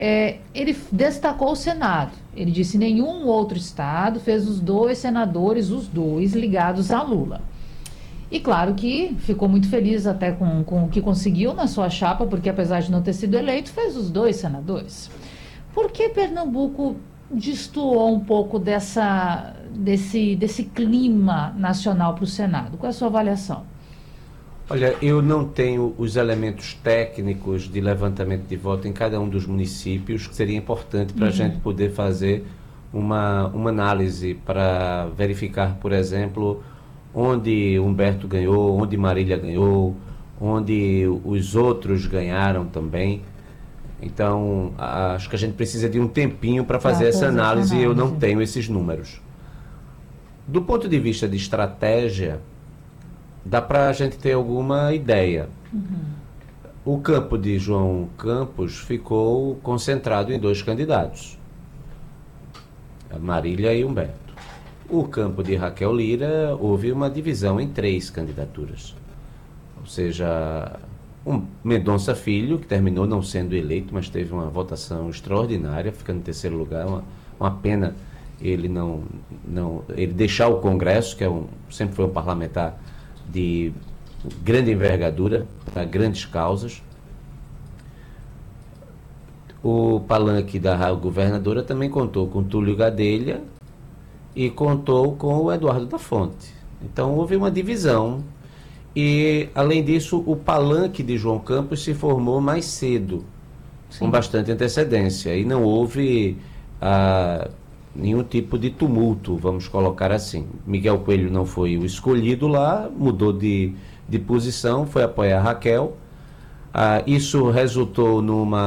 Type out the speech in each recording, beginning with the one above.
Ele destacou o Senado. Ele disse que nenhum outro estado fez os 2 senadores, os 2 ligados a Lula. E claro que ficou muito feliz até com o que conseguiu na sua chapa, porque apesar de não ter sido eleito, fez os 2 senadores. Por que Pernambuco destoou um pouco desse clima nacional para o Senado? Qual é a sua avaliação? Olha, eu não tenho os elementos técnicos de levantamento de voto em cada um dos municípios, que seria importante para a gente poder fazer uma análise para verificar, por exemplo, onde Humberto ganhou, onde Marília ganhou, onde os outros ganharam também. Então, acho que a gente precisa de um tempinho para fazer essa análise e eu não tenho esses números. Do ponto de vista de estratégia, dá para a gente ter alguma ideia. O campo de João Campos ficou concentrado em 2 candidatos, Marília e Humberto. O campo de Raquel Lira, houve uma divisão em 3 candidaturas. Ou seja, Mendonça Filho, que terminou não sendo eleito, mas teve uma votação extraordinária, ficando em 3º lugar, uma pena ele ele deixar o Congresso, que sempre foi um parlamentar de grande envergadura, para grandes causas. O palanque da governadora também contou com Túlio Gadelha e contou com o Eduardo da Fonte. Então houve uma divisão e, além disso, o palanque de João Campos se formou mais cedo, com bastante antecedência, e não houve nenhum tipo de tumulto, vamos colocar assim. Miguel Coelho não foi o escolhido lá, mudou de posição, foi apoiar Raquel. Isso resultou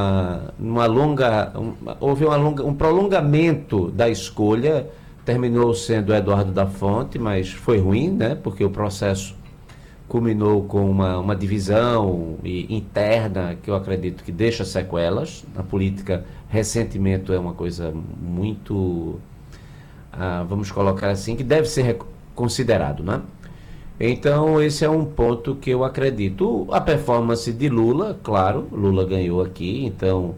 houve um prolongamento da escolha, terminou sendo Eduardo da Fonte, mas foi ruim, né? Porque o processo culminou com uma divisão interna que eu acredito que deixa sequelas. Na política, ressentimento é uma coisa muito, vamos colocar assim, que deve ser considerado, né? Então, esse é um ponto que eu acredito. A performance de Lula, claro, Lula ganhou aqui, então,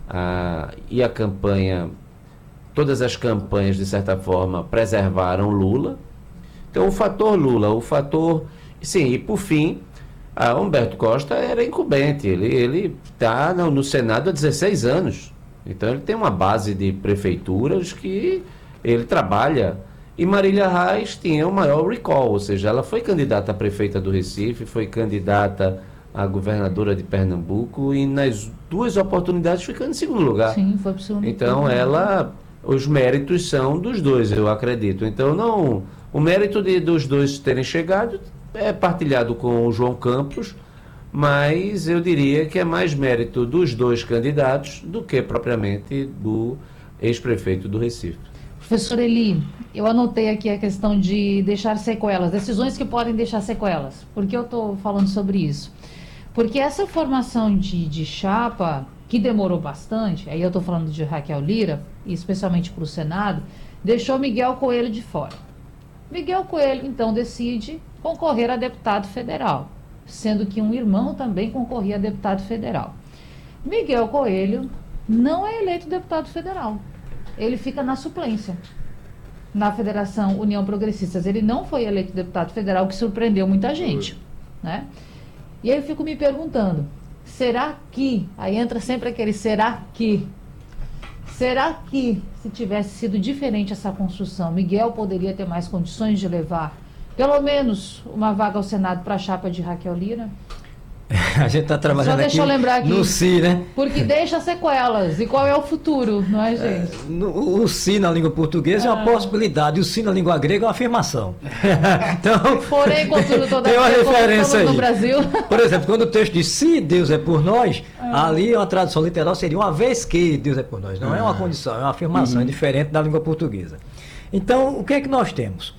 e a campanha, todas as campanhas, de certa forma, preservaram Lula. Então, o fator Lula, sim, e por fim, Humberto Costa era incumbente, ele está no Senado há 16 anos, então ele tem uma base de prefeituras que ele trabalha. E Marília Reis tinha o maior recall, ou seja, ela foi candidata a prefeita do Recife, foi candidata a governadora de Pernambuco e nas 2 oportunidades ficando em 2º lugar. Sim, foi para o 2º lugar. Então os méritos são dos 2, eu acredito. Então o mérito dos 2 terem chegado é partilhado com o João Campos, mas eu diria que é mais mérito dos 2 candidatos do que propriamente do ex-prefeito do Recife. Professor Eli, eu anotei aqui a questão de deixar sequelas, decisões que podem deixar sequelas. Por que eu estou falando sobre isso? Porque essa formação de chapa, que demorou bastante, aí eu estou falando de Raquel Lira, e especialmente para o Senado, deixou Miguel Coelho de fora. Miguel Coelho, então, decide concorrer a deputado federal, sendo que um irmão também concorria a deputado federal. Miguel Coelho não é eleito deputado federal. Ele fica na suplência na Federação União Progressistas. Ele não foi eleito deputado federal, que surpreendeu muita gente, né? E aí eu fico me perguntando, será que, aí entra sempre aquele será que se tivesse sido diferente essa construção, Miguel poderia ter mais condições de levar pelo menos uma vaga ao Senado para a chapa de Raquel Lira? A gente está trabalhando aqui no Si, né? Porque deixa sequelas. E qual é o futuro, não é, gente? O Si na língua portuguesa é uma possibilidade, o Si na língua grega é uma afirmação. Então, porém, contudo, tem uma referência aí. No Brasil. Por exemplo, quando o texto diz se Deus é por nós, ali uma tradução literal seria uma vez que Deus é por nós. Não é uma condição, é uma afirmação, é diferente da língua portuguesa. Então, o que é que nós temos?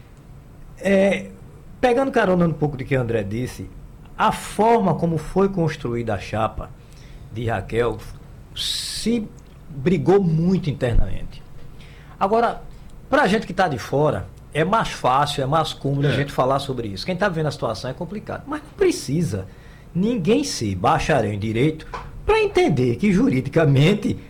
Pegando carona um pouco do que o André disse, a forma como foi construída a chapa de Raquel se brigou muito internamente. Agora, para a gente que está de fora, é mais fácil, é mais cômodo a gente falar sobre isso. Quem está vendo a situação é complicado. Mas não precisa ninguém ser bacharel em direito para entender que juridicamente